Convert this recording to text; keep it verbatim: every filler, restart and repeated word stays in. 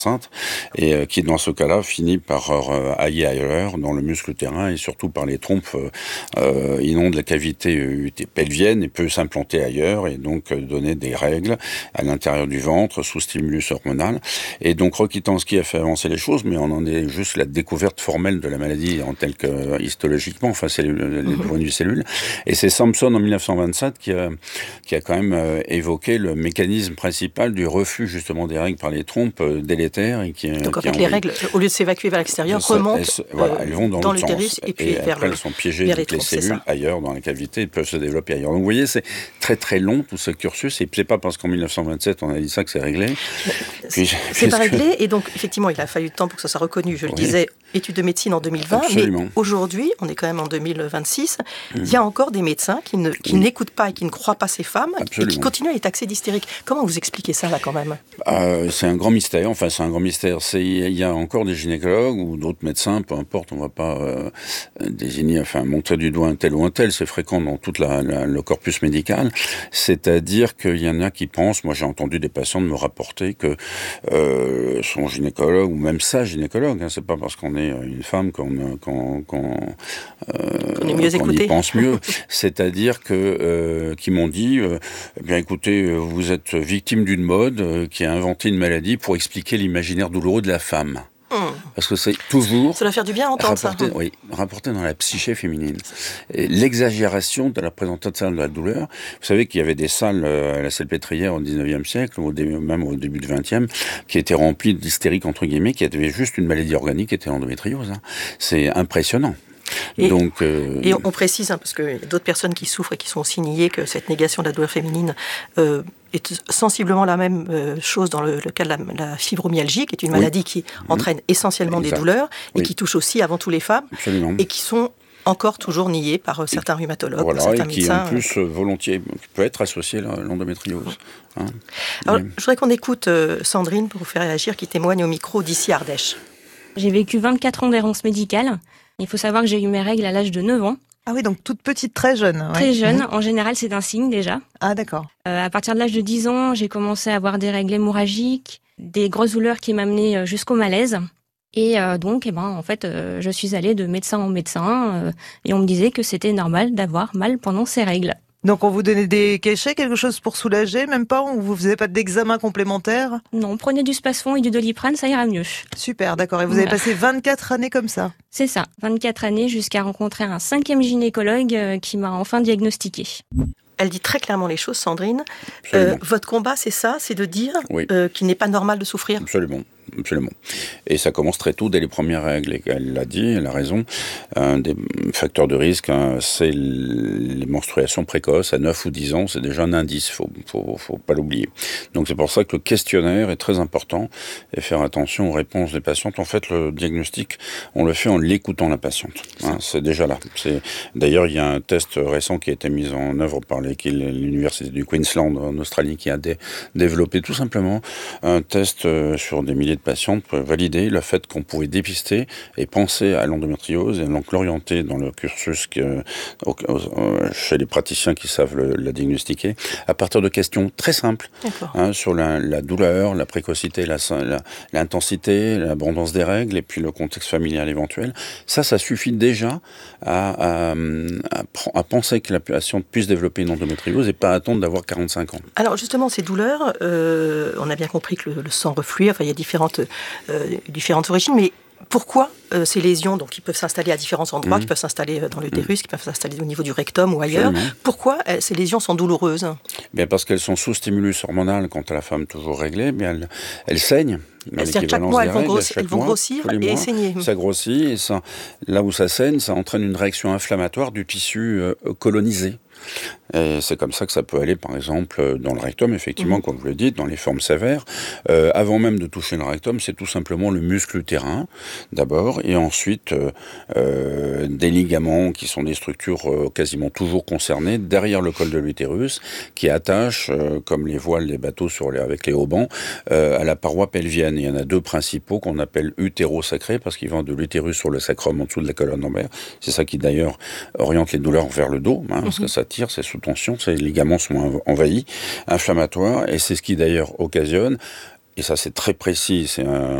enceinte, et euh, qui dans ce cas-là finit par euh, aller ailleurs dans le muscle utérin et surtout par les trompes euh, euh, inonde la cavité ut- pelvienne et peut s'implanter ailleurs et donc euh, donner des règles à l'intérieur du ventre sous stimulus hormonal. Et donc Rokitansky a fait avancer les choses, mais on en est juste la découverte formelle de la maladie en telle que euh, histologiquement, enfin cellule, les points de vue cellules. Et c'est Sampson en mille neuf cent vingt-sept qui a, qui a quand même euh, évoqué le mécanisme principal du refus justement des règles par les trompes euh, délétères. Et qui, donc en qui fait, les règles, au lieu de s'évacuer vers l'extérieur, remontent elles, se, voilà, elles vont dans, dans l'autre l'utérus sens. et puis et vers après, le, elles sont piégées vers les, les trompes, les cellules ailleurs dans la cavité, elles peuvent se développer ailleurs. Donc vous voyez, c'est très très long tout ce cursus. Et c'est pas parce qu'en mille neuf cent vingt-sept on a dit ça que c'est réglé. Puis, c'est pas réglé. Et donc effectivement, il a fallu du temps pour que ça soit reconnu. Je le oui. disais, étude de médecine en deux mille vingt. Absolument. Mais aujourd'hui, on est quand même en deux mille vingt-six. Mmh. Il y a encore des médecins qui, ne, qui oui. n'écoutent pas et qui ne croient pas ces femmes. Absolument. Et qui continuent à les taxer d'hystériques. Comment vous expliquez ça là quand même? euh, C'est un grand mystère. Enfin, c'est un grand mystère. C'est il y a encore des gynécologues ou d'autres médecins, peu importe, on ne va pas euh, désigner, enfin montrer du doigt un tel ou un tel, c'est fréquent dans tout le corpus médical, c'est-à-dire qu'il y en a qui pensent, moi j'ai entendu des patients me rapporter que euh, son gynécologue, ou même sa gynécologue, hein, c'est pas parce qu'on est une femme qu'on, qu'on, qu'on, euh, qu'on est mieux qu'on y pense mieux, c'est-à-dire que euh, qui m'ont dit, euh, eh bien écoutez, vous êtes victime d'une mode euh, qui a inventé une maladie pour expliquer l'imaginaire douloureux de la femme. Mmh. Parce que c'est toujours... Ça doit faire du bien à entendre rapporté, ça. Oui, rapporté dans la psyché féminine. Et l'exagération de la présentation de la douleur. Vous savez qu'il y avait des salles à la Salpêtrière au dix-neuvième siècle, au début, même au début du vingtième, qui étaient remplies d'hystériques, entre guillemets, qui avaient juste une maladie organique, qui était l'endométriose. Hein. C'est impressionnant. Et, Donc, euh... et on précise, hein, parce qu'il y a d'autres personnes qui souffrent et qui sont aussi niées que cette négation de la douleur féminine euh, est sensiblement la même euh, chose dans le, le cas de la, la fibromyalgie, qui est une maladie oui. qui entraîne mmh. essentiellement exact. des douleurs et oui. qui touche aussi avant tout les femmes. Absolument. Et qui sont encore toujours niées par euh, certains rhumatologues, voilà, certains et qui médecins. en plus euh, volontiers qui peut être associé à l'endométriose. Hein. Alors, mais... je voudrais qu'on écoute euh, Sandrine pour vous faire réagir, qui témoigne au micro d'ici Ardèche. J'ai vécu vingt-quatre ans d'errance médicale. Il faut savoir que j'ai eu mes règles à l'âge de neuf ans. Ah oui, donc toute petite, très jeune. Ouais. Très jeune. Mmh. En général, c'est un signe déjà. Ah d'accord. Euh, à partir de l'âge de dix ans, j'ai commencé à avoir des règles hémorragiques, des grosses douleurs qui m'amenaient jusqu'au malaise. Et euh, donc, eh ben, en fait, euh, je suis allée de médecin en médecin euh, et on me disait que c'était normal d'avoir mal pendant ces règles. Donc on vous donnait des cachets, quelque chose pour soulager, même pas? On vous faisait pas d'examen complémentaire? Non, prenez du Spasfon et du Doliprane, ça ira mieux. Super, d'accord. Et vous avez voilà. passé vingt-quatre années comme ça? C'est ça, vingt-quatre années jusqu'à rencontrer un cinquième gynécologue euh, qui m'a enfin diagnostiqué. Elle dit très clairement les choses, Sandrine. Euh, votre combat, c'est ça, c'est de dire oui. euh, qu'il n'est pas normal de souffrir? Absolument. Absolument. Et ça commence très tôt, dès les premières règles. Et elle l'a dit, elle a raison. Un des facteurs de risque, hein, c'est les menstruations précoces. À neuf ou dix ans, c'est déjà un indice. Il faut, faut, faut pas l'oublier. Donc c'est pour ça que le questionnaire est très important. Et faire attention aux réponses des patientes. En fait, le diagnostic, on le fait en l'écoutant la patiente. Hein, c'est déjà là. C'est... D'ailleurs, il y a un test récent qui a été mis en œuvre par l'université du Queensland en Australie qui a dé- développé tout simplement un test sur des milliers de patientes pour valider le fait qu'on pouvait dépister et penser à l'endométriose et donc l'orienter dans le cursus que, au, au, chez les praticiens qui savent le, la diagnostiquer à partir de questions très simples hein, sur la, la douleur, la précocité, la, la, l'intensité, l'abondance des règles et puis le contexte familial éventuel. Ça, ça suffit déjà à, à, à, à penser que la patiente puisse développer une endométriose et pas attendre d'avoir quarante-cinq ans. Alors justement, ces douleurs, euh, on a bien compris que le, le sang refluait, enfin il y a différentes Euh, différentes origines, mais pourquoi euh, ces lésions, donc, qui peuvent s'installer à différents endroits, mmh. qui peuvent s'installer dans l'utérus, mmh. qui peuvent s'installer au niveau du rectum ou ailleurs, Absolument. pourquoi euh, ces lésions sont douloureuses? Bien parce qu'elles sont sous stimulus hormonal quand la femme toujours réglée, bien elles, elles saignent. C'est-à-dire chaque mois, elles vont, règles, grossir, elles vont mois, grossir et mois, saigner. Ça grossit, et ça, là où ça saigne, ça entraîne une réaction inflammatoire du tissu euh, colonisé. Et c'est comme ça que ça peut aller, par exemple, dans le rectum, effectivement, mmh. comme vous le dites, dans les formes sévères. Euh, avant même de toucher le rectum, c'est tout simplement le muscle utérin, d'abord, et ensuite euh, euh, des ligaments qui sont des structures euh, quasiment toujours concernées, derrière le col de l'utérus, qui attachent, euh, comme les voiles des bateaux sur les, avec les haubans, euh, à la paroi pelvienne. Il y en a deux principaux qu'on appelle utérosacrés, parce qu'ils vont de l'utérus sur le sacrum en dessous de la colonne lombaire. C'est ça qui, d'ailleurs, oriente les douleurs vers le dos, hein, mmh. parce que ça tire, c'est sous tension, ces ligaments sont envahis, inflammatoires, et c'est ce qui d'ailleurs occasionne et ça c'est très précis, c'est